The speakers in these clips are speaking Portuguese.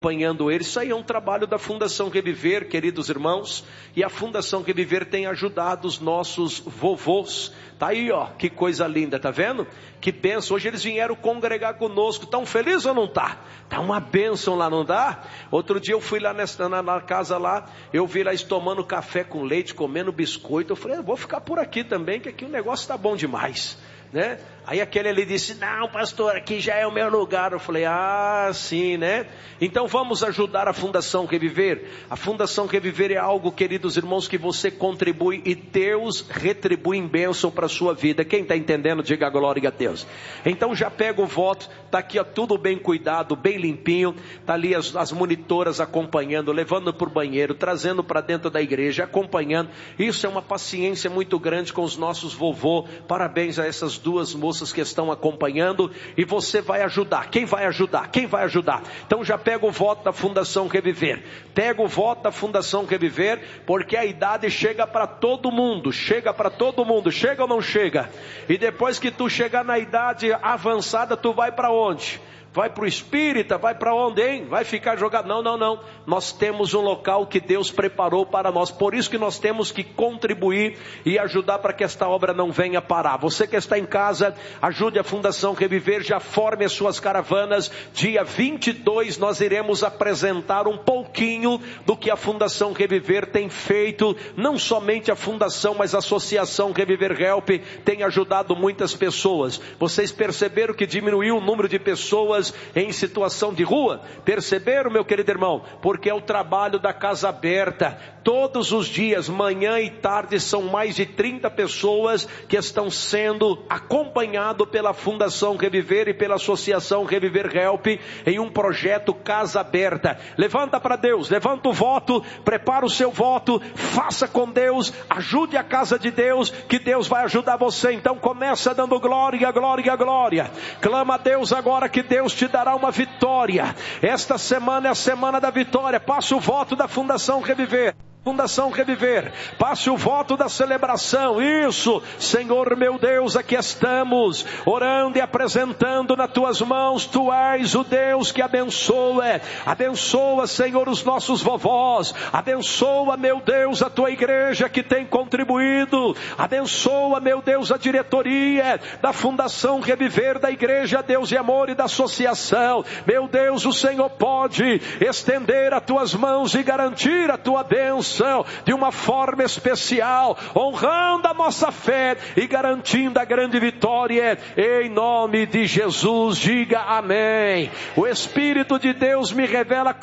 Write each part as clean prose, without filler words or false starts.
acompanhando eles. Isso aí é um trabalho da Fundação Reviver, queridos irmãos, e a Fundação Reviver tem ajudado os nossos vovôs. Tá aí, ó, que coisa linda, tá vendo? Que bênção, hoje eles vieram congregar conosco. Tão feliz ou não tá? Tá uma bênção lá, não dá? Outro dia eu fui lá na casa lá, eu vi lá eles tomando café com leite, comendo biscoito. Eu falei, eu vou ficar por aqui também, que aqui o negócio tá bom demais, né? Aí aquele ali disse, não pastor, aqui já é o meu lugar. Eu falei, sim, né? Então vamos ajudar a Fundação Reviver. A Fundação Reviver é algo, queridos irmãos, que você contribui e Deus retribui em bênção para a sua vida. Quem está entendendo, diga glória a Deus. Então já pega o voto, está aqui ó, tudo bem cuidado, bem limpinho. Está ali as monitoras acompanhando, levando para o banheiro, trazendo para dentro da igreja, acompanhando. Isso é uma paciência muito grande com os nossos vovô. Parabéns a essas duas moças que estão acompanhando, e você vai ajudar. Quem vai ajudar? Quem vai ajudar? Então já pega o voto da Fundação Reviver. Pega o voto da Fundação Reviver, porque a idade chega para todo mundo. Chega para todo mundo. Chega ou não chega? E depois que tu chegar na idade avançada, tu vai para onde? Vai para o espírita, vai para onde, hein? Vai ficar jogado? Não. Nós temos um local que Deus preparou para nós. Por isso que nós temos que contribuir e ajudar para que esta obra não venha parar. Você que está em casa, ajude a Fundação Reviver, já forme as suas caravanas. Dia 22 nós iremos apresentar um pouquinho do que a Fundação Reviver tem feito. Não somente a Fundação, mas a Associação Reviver Help tem ajudado muitas pessoas. Vocês perceberam que diminuiu o número de pessoas em situação de rua? Perceberam, meu querido irmão? Porque é o trabalho da Casa Aberta. Todos os dias, manhã e tarde, são mais de 30 pessoas que estão sendo acompanhados pela Fundação Reviver e pela Associação Reviver Help em um projeto Casa Aberta. Levanta para Deus, levanta o voto, prepara o seu voto, faça com Deus, ajude a casa de Deus, que Deus vai ajudar você. Então começa dando glória, glória, glória. Clama a Deus agora que Deus te dará uma vitória. Esta semana é a semana da vitória. Passe o voto da Fundação Reviver. Fundação Reviver, passe o voto da celebração. Isso, Senhor meu Deus, aqui estamos orando e apresentando nas tuas mãos. Tu és o Deus que abençoa. Abençoa, Senhor, os nossos vovós. Abençoa, meu Deus, a tua igreja que tem contribuído. Abençoa, meu Deus, a diretoria da Fundação Reviver, da Igreja Deus de Amor e da Associação. Meu Deus, o Senhor pode estender as tuas mãos e garantir a tua bênção de uma forma especial, honrando a nossa fé e garantindo a grande vitória, em nome de Jesus. Diga amém. O Espírito de Deus me revela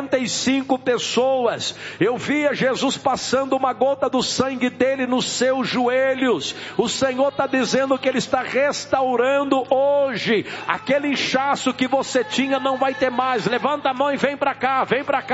45 pessoas. Eu via Jesus passando uma gota do sangue dele nos seus joelhos. O Senhor está dizendo que ele está restaurando hoje aquele inchaço que você tinha, não vai ter mais. Levanta a mão e vem para cá,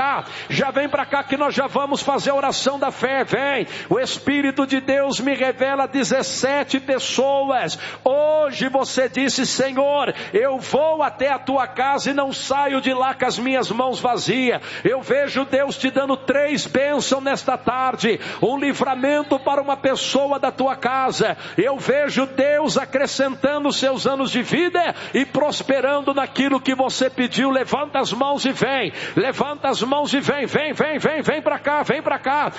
já vem para cá que nós já vamos fazer a oração da fé. Vem, o Espírito de Deus me revela 17 pessoas. Hoje você disse, Senhor, eu vou até a tua casa e não saio de lá com as minhas mãos vazias. Eu vejo Deus te dando 3 bênçãos nesta tarde, um livramento para uma pessoa da tua casa. Eu vejo Deus acrescentando seus anos de vida e prosperando naquilo que você pediu. Levanta as mãos e vem, levanta as mãos e vem para cá, vem para cá.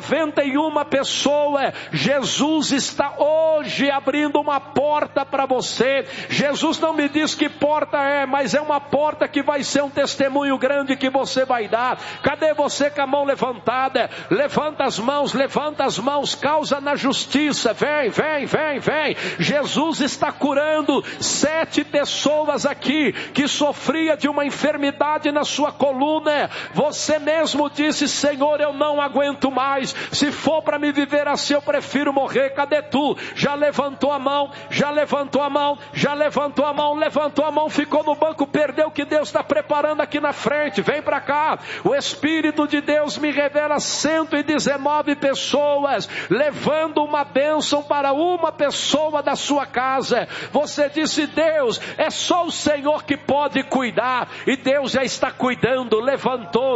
91 pessoas. Jesus está hoje abrindo uma porta para você. Jesus não me diz que porta é, mas é uma porta que vai ser um testemunho grande que você vai dar. Cadê você com a mão levantada? Levanta as mãos, causa na justiça. Vem. Jesus está curando 7 pessoas aqui que sofria de uma enfermidade na sua coluna. Você mesmo disse, Senhor, eu não aguento mais. Se for para me viver assim, eu prefiro morrer. Cadê tu? Já levantou a mão, levantou a mão, ficou no banco, perdeu o que Deus está preparando aqui na frente. Vem para cá. O Espírito de Deus me revela 119 pessoas levando uma bênção para uma pessoa da sua casa. Você disse, Deus, é só o Senhor que pode cuidar, e Deus já está cuidando. Levantou.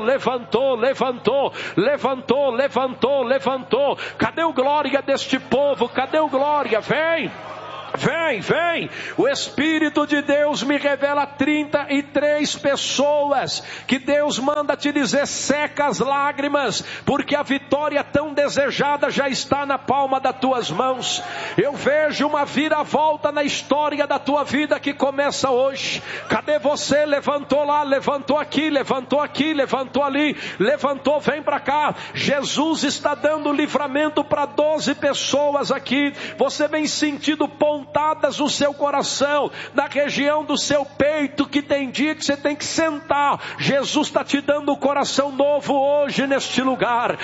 Cadê o glória deste povo? Cadê o glória? Vem. Vem, vem. O Espírito de Deus me revela 33 pessoas que Deus manda te dizer: seca as lágrimas, porque a vitória tão desejada já está na palma das tuas mãos. Eu vejo uma viravolta na história da tua vida que começa hoje. Cadê você? Levantou lá, levantou aqui, levantou aqui, levantou ali, levantou, vem para cá. Jesus está dando livramento para 12 pessoas aqui. Você vem sentindo pontadas no seu coração, na região do seu peito, que tem dia que você tem que sentar. Jesus está te dando um coração novo hoje neste lugar.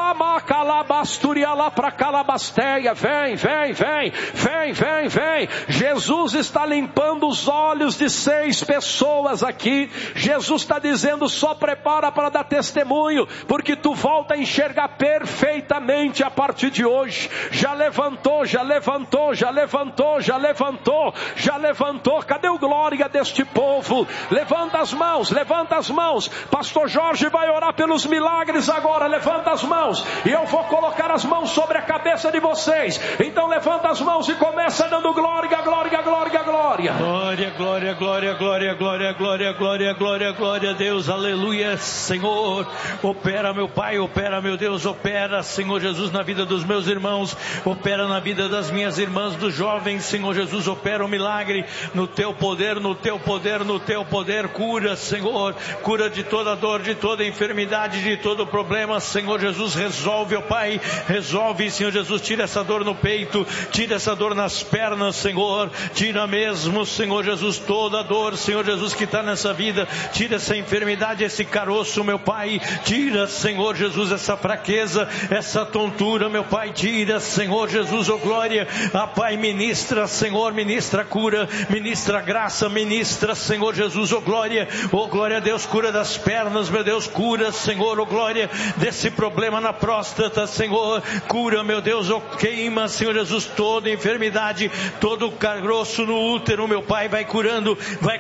Vem, vem, vem, vem, vem, vem. Jesus está limpando os olhos de 6 pessoas aqui. Jesus está dizendo: só prepara para dar testemunho, porque tu volta a enxergar perfeitamente a partir de hoje. Já levantou, já levantou, já levantou, já levantou, já levantou. Cadê o glória deste povo? Levanta as mãos, levanta as mãos. Pastor Jorge vai orar pelos milagres agora. Levanta as mãos e eu vou colocar as mãos sobre a cabeça de vocês. Então levanta as mãos e começa dando glória, glória, glória, glória. Glória, glória, glória, glória, glória, glória, glória, glória, glória a Deus, aleluia. Senhor, opera, meu Pai, opera, meu Deus, opera, Senhor Jesus, na vida dos meus irmãos, opera na vida das minhas irmãs, dos jovens, Senhor Jesus, opera um milagre no teu poder, no teu poder, no teu poder. Cura, Senhor, cura de toda dor, de toda enfermidade, de todo problema, Senhor Jesus, resolve, ó Pai, resolve, Senhor Jesus, tira essa dor no peito, tira essa dor nas pernas, Senhor, tira mesmo, Senhor Jesus, toda a dor, Senhor Jesus, que está nessa vida, tira essa enfermidade, esse caroço, meu Pai, tira, Senhor Jesus, essa fraqueza, essa tontura, meu Pai, tira, Senhor Jesus, oh glória, ah Pai, ministra, Senhor, ministra cura, ministra graça, ministra, Senhor Jesus, oh glória a Deus, cura das pernas, meu Deus, cura, Senhor, oh glória, desse problema na próstata, Senhor, cura, meu Deus, oh queima, Senhor Jesus, toda enfermidade, todo caroço no útero, meu Pai, vai curando,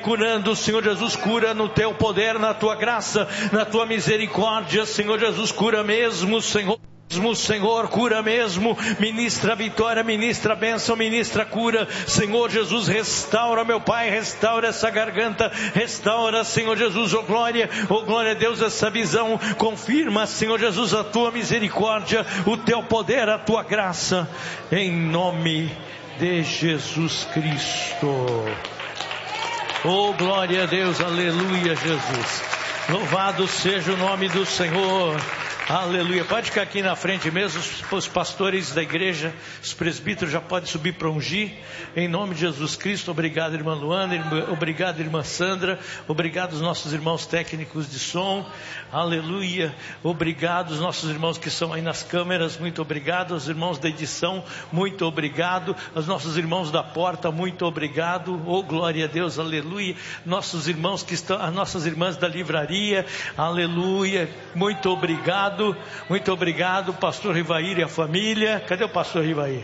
Senhor Jesus, cura no teu poder, na tua graça, na tua misericórdia, Senhor Jesus, cura mesmo, Senhor, cura mesmo, ministra vitória, ministra bênção, ministra cura, Senhor Jesus, restaura, meu Pai, restaura essa garganta, restaura, Senhor Jesus, oh glória a Deus, essa visão, confirma, Senhor Jesus, a tua misericórdia, o teu poder, a tua graça, em nome de Jesus Cristo. Oh glória a Deus, aleluia, Jesus, louvado seja o nome do Senhor. Aleluia, pode ficar aqui na frente mesmo, os pastores da igreja, os presbíteros já podem subir para ungir, em nome de Jesus Cristo. Obrigado, irmã Luana, obrigado, irmã Sandra, obrigado aos nossos irmãos técnicos de som, aleluia, obrigado aos nossos irmãos que estão aí nas câmeras, muito obrigado, aos irmãos da edição, muito obrigado, aos nossos irmãos da porta, muito obrigado, oh glória a Deus, aleluia, nossos irmãos que estão, as nossas irmãs da livraria, aleluia, muito obrigado, pastor Rivair e a família. Cadê o pastor Rivair?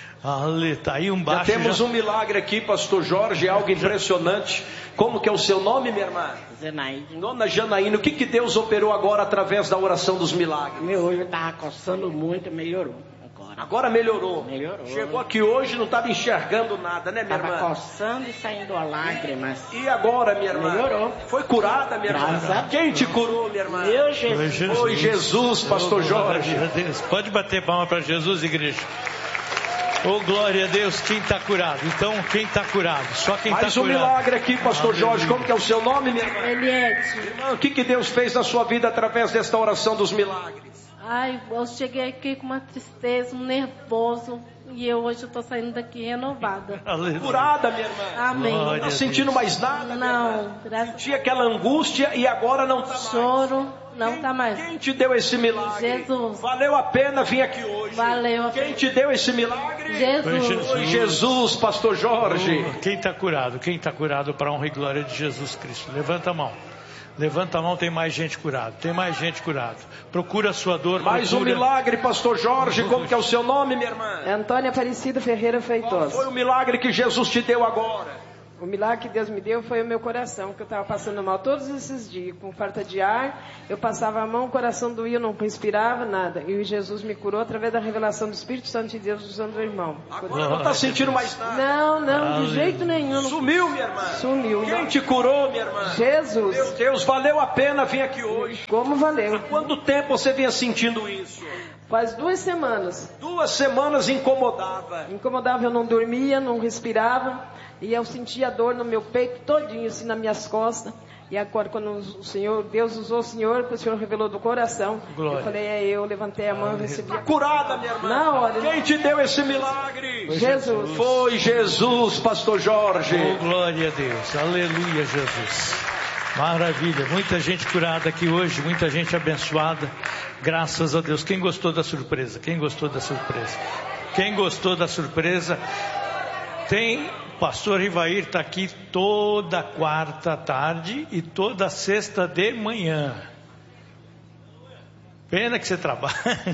Tá aí um baixo. Já temos um milagre aqui, pastor Jorge, algo impressionante. Como que é o seu nome, minha irmã? Zenaide. Dona Janaína, o que Deus operou agora através da oração dos milagres? Meu olho estava coçando muito, melhorou. Agora melhorou. Chegou aqui hoje, não estava enxergando nada, né, minha irmã? Estava coçando e saindo lágrimas. E agora, minha irmã? Melhorou. Foi curada, minha irmã? Quem te curou, minha irmã? Meu Jesus. Foi Jesus, pastor Jorge. Pode bater palma para Jesus, igreja. Oh, glória a Deus, quem está curado? Então, quem está curado? Só quem está curado. Mais um milagre aqui, pastor Jorge. Como que é o seu nome, minha irmã? Eliette. Irmã, o que Deus fez na sua vida através desta oração dos milagres? Ai, eu cheguei aqui com uma tristeza, um nervoso. E hoje eu estou saindo daqui renovada. Curada, minha irmã. Amém. Não está sentindo mais nada? Não, graças a Deus. Tinha aquela angústia e agora não está mais. Choro, não está mais. Quem te deu esse milagre? Jesus. Valeu a pena vir aqui hoje. Valeu a pena. Quem te deu esse milagre? Jesus. Foi Jesus, pastor Jorge. Quem está curado? Quem está curado para a honra e glória de Jesus Cristo? Levanta a mão. Levanta a mão, tem mais gente curada. Tem mais gente curada. Procura a sua dor. Mais um milagre, pastor Jorge. Como que é o seu nome, minha irmã? Antônia Aparecida Ferreira Feitosa. Qual foi o milagre que Jesus te deu agora? O milagre que Deus me deu foi o meu coração, que eu estava passando mal todos esses dias, com falta de ar. Eu passava a mão, o coração doía, eu não respirava, nada. E Jesus me curou através da revelação do Espírito Santo de Deus usando o irmão. Agora não está sentindo mais nada. Não, de jeito nenhum. Sumiu, minha irmã. Sumiu. Quem te curou, minha irmã? Jesus. Meu Deus, valeu a pena vir aqui hoje. Como valeu? Há quanto tempo você vinha sentindo isso? Faz 2 semanas. 2 semanas incomodava. Incomodava, eu não dormia, não respirava. E eu sentia dor no meu peito todinho, assim, nas minhas costas. E agora, quando o Senhor, Deus usou o Senhor, que o Senhor revelou do coração, Glória. Eu falei, eu levantei a mão e recebi a Curada, minha irmã. Na hora. Quem te deu esse milagre? Jesus. Foi Jesus, pastor Jorge. Oh, glória a Deus. Aleluia, Jesus. Maravilha. Muita gente curada aqui hoje, muita gente abençoada. Graças a Deus. Quem gostou da surpresa? Quem gostou da surpresa? Quem gostou da surpresa? Tem... Pastor Rivair está aqui toda quarta à tarde e toda sexta de manhã. Pena que você trabalha.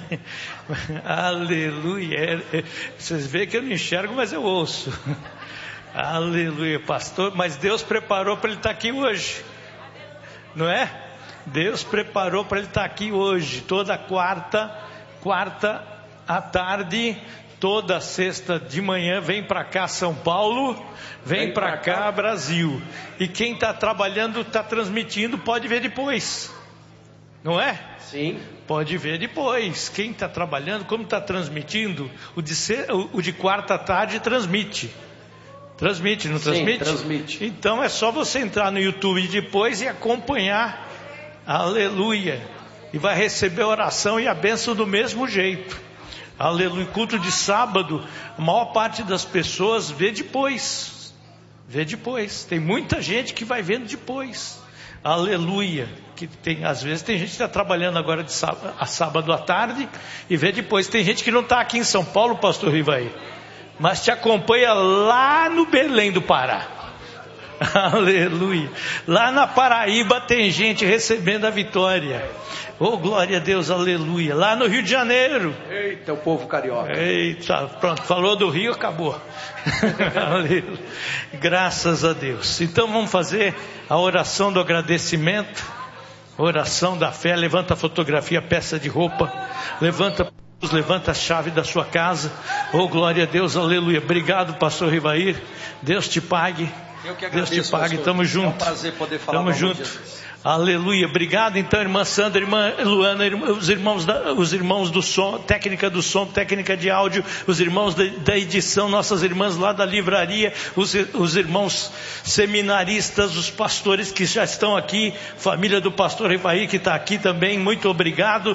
Aleluia. Vocês veem que eu não enxergo, mas eu ouço. Aleluia, pastor. Mas Deus preparou para ele estar aqui hoje. Não é? Deus preparou para ele estar aqui hoje. Toda quarta à tarde. Toda sexta de manhã, vem para cá São Paulo, vem para cá Brasil. E quem está trabalhando, está transmitindo, pode ver depois. Não é? Sim. Pode ver depois. Quem está trabalhando, como está transmitindo, o de quarta à tarde transmite. Transmite, não transmite? Sim, transmite. Então é só você entrar no YouTube depois e acompanhar. Aleluia. E vai receber a oração e a bênção do mesmo jeito. Aleluia. Culto de sábado, a maior parte das pessoas vê depois. Vê depois. Tem muita gente que vai vendo depois. Aleluia. Que tem, às vezes tem gente que está trabalhando agora de sábado à tarde e vê depois. Tem gente que não está aqui em São Paulo, pastor Rivaí, mas te acompanha lá no Belém do Pará. Aleluia. Lá na Paraíba tem gente recebendo a vitória. Oh, glória a Deus, aleluia. Lá no Rio de Janeiro. Eita, o povo carioca. Eita, pronto, falou do Rio, acabou. Aleluia. Graças a Deus. Então vamos fazer a oração do agradecimento, oração da fé. Levanta a fotografia, peça de roupa. Levanta a chave da sua casa. Oh, glória a Deus, aleluia. Obrigado, pastor Rivair. Deus te pague. Eu que Deus agradeço, te pague, pastor. tamo junto. É um prazer poder falar. Tamo junto. Aleluia, obrigado então, irmã Sandra, irmã Luana, os irmãos do som, técnica do som, técnica de áudio, os irmãos da edição, nossas irmãs lá da livraria, os irmãos seminaristas, os pastores que já estão aqui, família do pastor Rivaí que está aqui também, muito obrigado,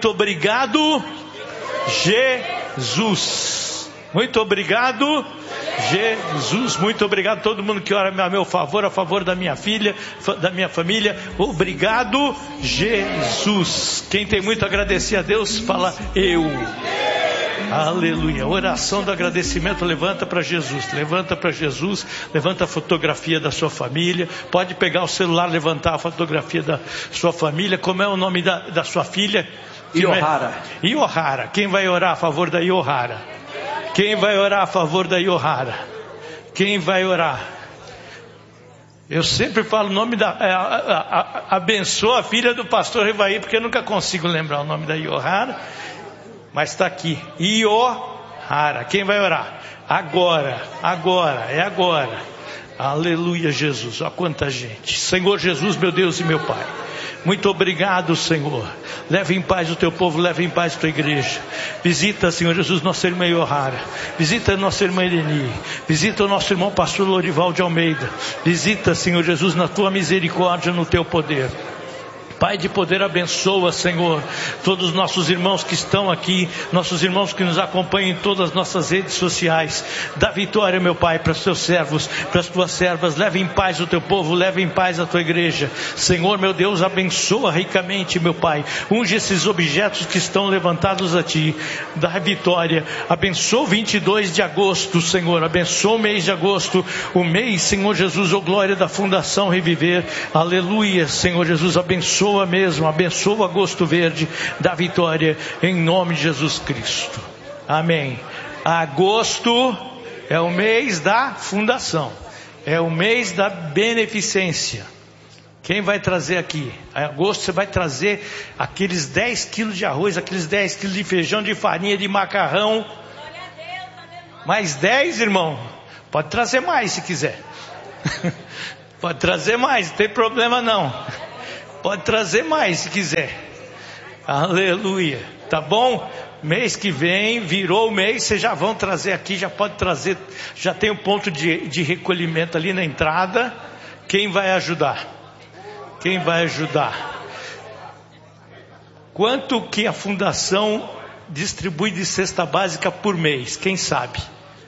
Jesus, muito obrigado, Jesus, muito obrigado a todo mundo que ora a meu favor, a favor da minha filha, da minha família. Obrigado, Jesus. Quem tem muito a agradecer a Deus, fala eu. Aleluia. Oração do agradecimento. Levanta para Jesus. Levanta a fotografia da sua família. Pode pegar o celular, levantar a fotografia da sua família. Como é o nome da sua filha? Iohara. Quem vai orar a favor da Iohara? Quem vai orar a favor da Iohara? Quem vai orar? Eu sempre falo o nome abençoa a filha do pastor Rivaí, porque eu nunca consigo lembrar o nome da Iohara. Mas está aqui, Iohara. Quem vai orar? Agora. Aleluia, Jesus. Olha quanta gente. Senhor Jesus, meu Deus e meu Pai, muito obrigado, Senhor. Leve em paz o teu povo, leve em paz a tua igreja. Visita, Senhor Jesus, nossa irmã Iohara. Visita nossa irmã Ireni. Visita o nosso irmão pastor Lorival de Almeida. Visita, Senhor Jesus, na tua misericórdia, no teu poder. Pai de poder, abençoa, Senhor, todos os nossos irmãos que estão aqui, nossos irmãos que nos acompanham em todas as nossas redes sociais. Dá vitória, meu Pai, para os teus servos, para as tuas servas. Leve em paz o teu povo, leve em paz a tua igreja. Senhor, meu Deus, abençoa ricamente, meu Pai. Unge esses objetos que estão levantados a ti. Dá vitória. Abençoa o 22 de agosto, Senhor. Abençoa o mês de agosto, o mês, Senhor Jesus, oh glória da Fundação Reviver. Aleluia, Senhor Jesus, abençoa mesmo, abençoa o agosto verde da vitória, em nome de Jesus Cristo, amém. Agosto é o mês da fundação, É o mês da beneficência. Quem vai trazer aqui? Em agosto você vai trazer aqueles 10 quilos de arroz, aqueles 10 quilos de feijão, de farinha, de macarrão. Mais 10, irmão? Pode trazer mais se quiser. Pode trazer mais, não tem problema não. Pode trazer mais se quiser. Aleluia. Tá bom? Mês que vem, virou o mês, vocês já vão trazer aqui, já pode trazer. Já tem um ponto de recolhimento ali na entrada. Quem vai ajudar? Quem vai ajudar? Quanto que a fundação distribui de cesta básica por mês? Quem sabe?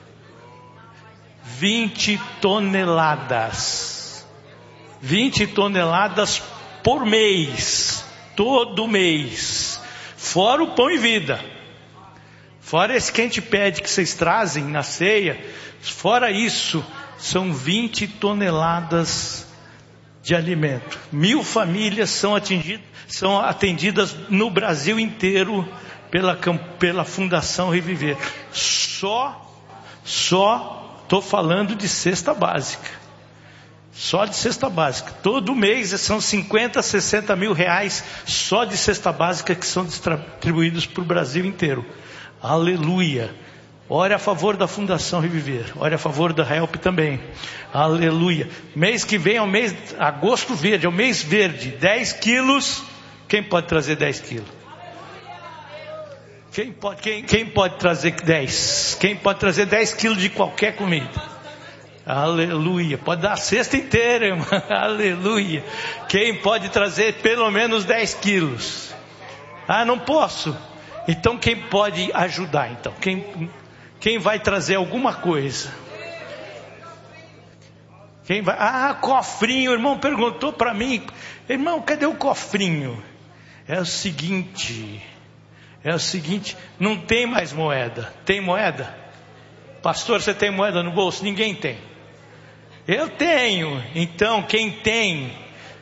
20 toneladas. 20 toneladas por mês. Todo mês. Fora o pão e vida. Fora esse que a gente pede que vocês trazem na ceia. Fora isso, são 20 toneladas de alimento. 1000 famílias são atendidas no Brasil inteiro pela Fundação Reviver. Só estou falando de cesta básica. Só de cesta básica. Todo mês são 50, 60 mil reais só de cesta básica que são distribuídos para o Brasil inteiro. Aleluia. Ore a favor da Fundação Reviver. Ore a favor da Help também. Aleluia. Mês que vem é o mês, agosto verde, é o mês verde. 10 quilos. Quem pode trazer 10 quilos? Quem pode trazer 10? Quem pode trazer 10 quilos de qualquer comida? Aleluia. Pode dar a cesta inteira, irmão. Aleluia. Quem pode trazer pelo menos 10 quilos? Ah, não posso. Então quem pode ajudar? Então quem vai trazer alguma coisa? Quem vai? Ah, cofrinho. O irmão perguntou para mim. Irmão, cadê o cofrinho? É o seguinte, não tem mais moeda. Tem moeda? Pastor, você tem moeda no bolso? Ninguém tem. Eu tenho. Então quem tem,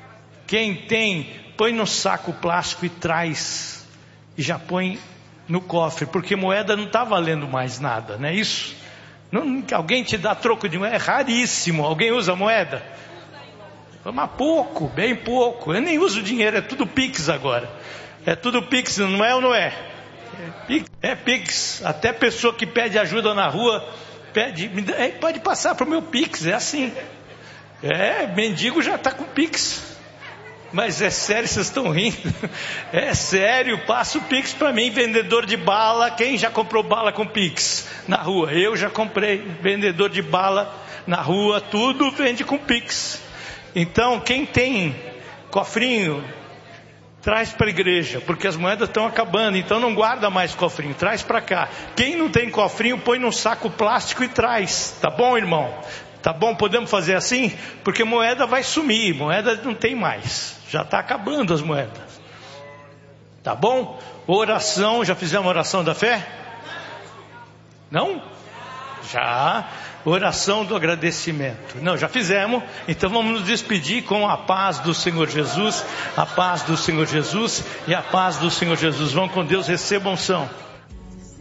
põe no saco plástico e traz. E já põe no cofre, porque moeda não está valendo mais nada, não é isso? Não, alguém te dá troco de moeda? É raríssimo. Alguém usa moeda? Mas pouco, bem pouco. Eu nem uso dinheiro, é tudo Pix agora. É tudo Pix, não é ou não é? É Pix. Até pessoa que pede ajuda na rua, pode passar para o meu Pix, é assim. Mendigo já está com Pix. Mas é sério, vocês estão rindo? É sério, passa o Pix para mim, vendedor de bala. Quem já comprou bala com Pix na rua? Eu já comprei, vendedor de bala na rua, tudo vende com Pix. Então, quem tem cofrinho, traz para a igreja, porque as moedas estão acabando, então não guarda mais cofrinho, traz para cá. Quem não tem cofrinho, põe num saco plástico e traz, tá bom, irmão? Tá bom, podemos fazer assim? Porque moeda vai sumir, moeda não tem mais, já está acabando as moedas. Tá bom? Oração, já fizemos a oração da fé? Não? Já. Oração do agradecimento. Não, já fizemos. Então vamos nos despedir com a paz do Senhor Jesus. A paz do Senhor Jesus e a paz do Senhor Jesus. Vão com Deus, recebam unção.